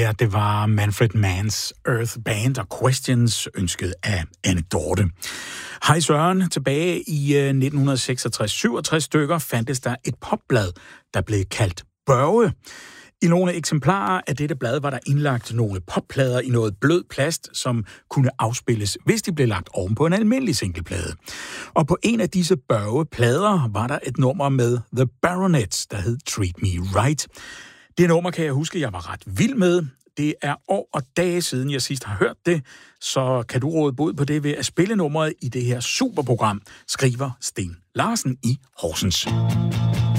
her, det var Manfred Manns Earth Band og Questions, ønsket af Anekdote. Hej Søren, tilbage i 1966-67 stykker fandtes der et popblad, der blev kaldt Børge. I nogle eksemplarer af dette blad var der indlagt nogle popplader i noget blød plast, som kunne afspilles, hvis de blev lagt oven på en almindelig singleplade. Og på en af disse Børge-plader var der et nummer med The Baronets, der hed Treat Me Right. Det nummer kan jeg huske, jeg var ret vild med. Det er år og dage siden, jeg sidst har hørt det, så kan du råde bod på det ved at spille nummeret i det her superprogram, skriver Sten Larsen i Horsens.